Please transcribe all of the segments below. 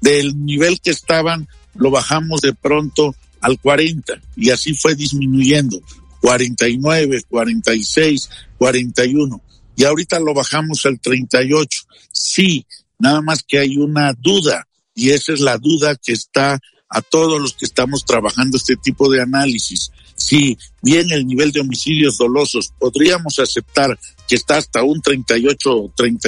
Del nivel que estaban, lo bajamos de pronto al 40, y así fue disminuyendo, 49, 46, 41, y ahorita lo bajamos al 38. Sí, nada más que hay una duda, y esa es la duda que está a todos los que estamos trabajando este tipo de análisis. Si bien el nivel de homicidios dolosos podríamos aceptar que está hasta un 38 o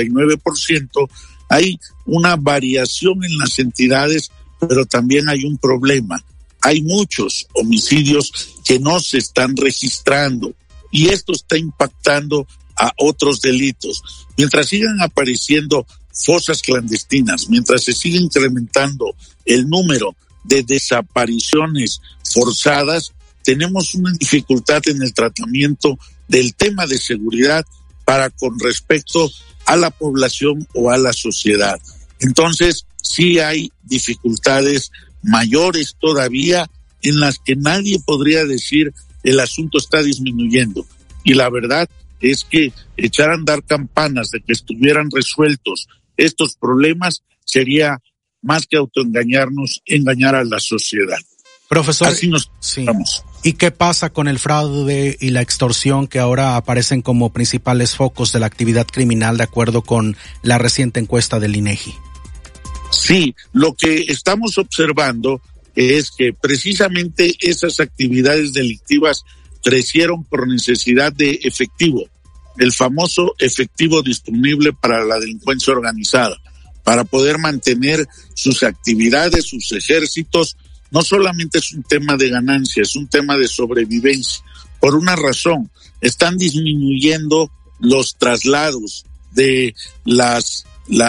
39%, hay una variación en las entidades, pero también hay un problema. Hay muchos homicidios que no se están registrando y esto está impactando a otros delitos. Mientras sigan apareciendo fosas clandestinas, mientras se siga incrementando el número de desapariciones forzadas, tenemos una dificultad en el tratamiento del tema de seguridad para con respecto a la población o a la sociedad. Entonces, sí hay dificultades mayores todavía en las que nadie podría decir el asunto está disminuyendo. Y la verdad es que echar a andar campanas de que estuvieran resueltos estos problemas sería más que autoengañarnos, engañar a la sociedad. Profesor, así nos vamos. ¿Y qué pasa con el fraude y la extorsión que ahora aparecen como principales focos de la actividad criminal de acuerdo con la reciente encuesta del INEGI? Sí, lo que estamos observando es que precisamente esas actividades delictivas crecieron por necesidad de efectivo, el famoso efectivo disponible para la delincuencia organizada, para poder mantener sus actividades, sus ejércitos. No solamente es un tema de ganancia, es un tema de sobrevivencia. Por una razón, están disminuyendo los traslados de las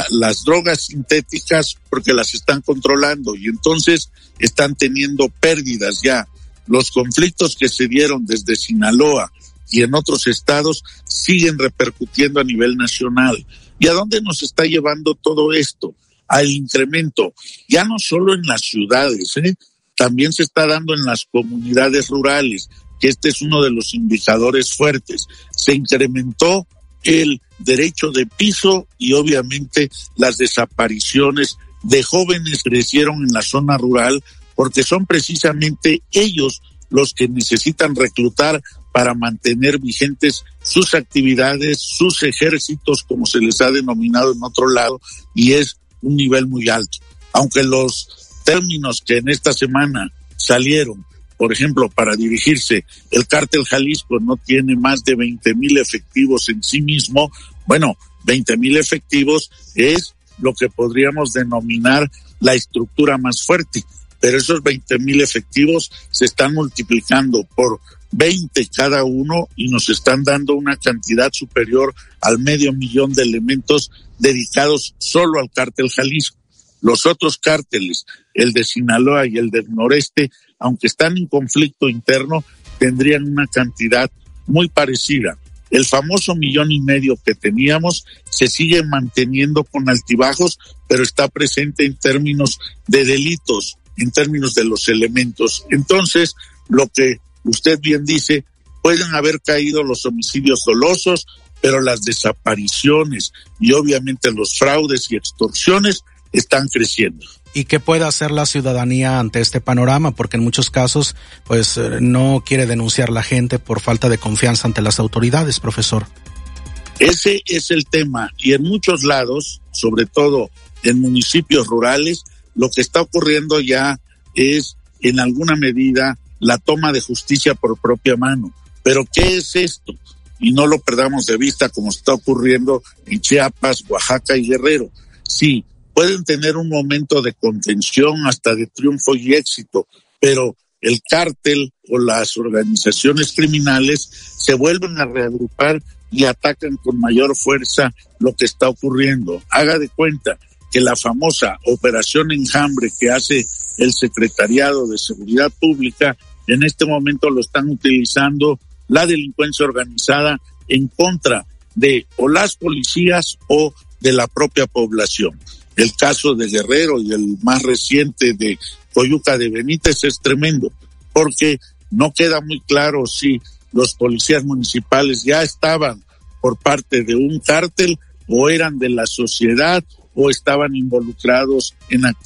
drogas sintéticas porque las están controlando y entonces están teniendo pérdidas ya. Los conflictos que se dieron desde Sinaloa y en otros estados siguen repercutiendo a nivel nacional. ¿Y a dónde nos está llevando todo esto? Al incremento, ya no solo en las ciudades, también se está dando en las comunidades rurales, que este es uno de los indicadores fuertes. Se incrementó el derecho de piso y obviamente las desapariciones de jóvenes crecieron en la zona rural porque son precisamente ellos los que necesitan reclutar para mantener vigentes sus actividades, sus ejércitos, como se les ha denominado en otro lado, y es un nivel muy alto. Aunque los términos que en esta semana salieron, por ejemplo, para dirigirse, el Cártel Jalisco no tiene más de 20,000 efectivos en sí mismo. Bueno, 20,000 efectivos es lo que podríamos denominar la estructura más fuerte, pero esos 20,000 efectivos se están multiplicando por 20 cada uno y nos están dando una cantidad superior al 500,000 de elementos dedicados solo al Cártel Jalisco. Los otros cárteles, el de Sinaloa y el del noreste, aunque están en conflicto interno, tendrían una cantidad muy parecida. El famoso 1,5 millones que teníamos se sigue manteniendo con altibajos, pero está presente en términos de delitos, en términos de los elementos. Entonces, lo que usted bien dice, pueden haber caído los homicidios dolosos, pero las desapariciones y obviamente los fraudes y extorsiones están creciendo. ¿Y qué puede hacer la ciudadanía ante este panorama? Porque en muchos casos, pues, no quiere denunciar la gente por falta de confianza ante las autoridades, profesor. Ese es el tema. Y en muchos lados, sobre todo en municipios rurales, lo que está ocurriendo ya es, en alguna medida, la toma de justicia por propia mano. ¿Pero qué es esto? Y no lo perdamos de vista como está ocurriendo en Chiapas, Oaxaca y Guerrero. Sí, pueden tener un momento de contención hasta de triunfo y éxito, pero el cártel o las organizaciones criminales se vuelven a reagrupar y atacan con mayor fuerza lo que está ocurriendo. Haga de cuenta que la famosa Operación Enjambre que hace el Secretariado de Seguridad Pública, en este momento lo están utilizando la delincuencia organizada en contra de o las policías o de la propia población. El caso de Guerrero y el más reciente de Coyuca de Benítez es tremendo, porque no queda muy claro si los policías municipales ya estaban por parte de un cártel o eran de la sociedad o estaban involucrados en actividades